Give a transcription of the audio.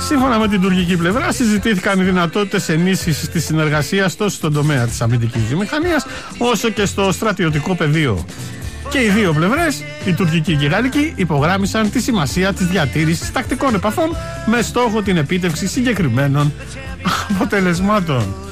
Σύμφωνα με την τουρκική πλευρά, συζητήθηκαν οι δυνατότητες ενίσχυσης της συνεργασίας τόσο στον τομέα της αμυντικής βιομηχανίας όσο και στο στρατιωτικό πεδίο. Και οι δύο πλευρές, η τουρκική και η γαλλική, υπογράμμισαν τη σημασία της διατήρησης τακτικών επαφών με στόχο την επίτευξη συγκεκριμένων αποτελεσμάτων.